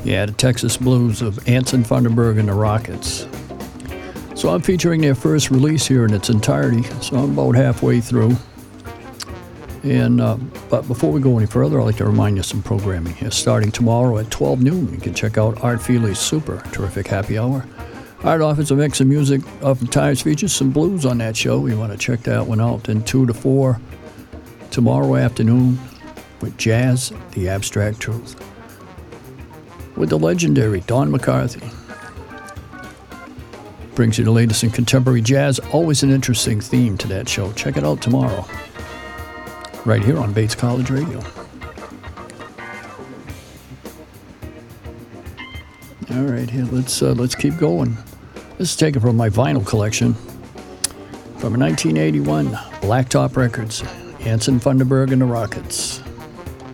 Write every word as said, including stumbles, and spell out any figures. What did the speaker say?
Yeah, the Texas Blues of Anson Funderburgh and the Rockets. So I'm featuring their first release here in its entirety, so I'm about halfway through. And uh, But before we go any further, I'd like to remind you of some programming here. Starting tomorrow at twelve noon, you can check out Art Feely's Super Terrific Happy Hour. Art offers a mix of music, oftentimes features some blues on that show. You want to check that one out. Then two to four tomorrow afternoon with Jazz, The Abstract Truth, with the legendary Don McCarthy. Brings you the latest in contemporary jazz. Always an interesting theme to that show. Check it out tomorrow, right here on Bates College Radio. All right, here let's uh, let's keep going. This is taken from my vinyl collection from nineteen eighty-one, Blacktop Records, Anson Funderburgh and the Rockets.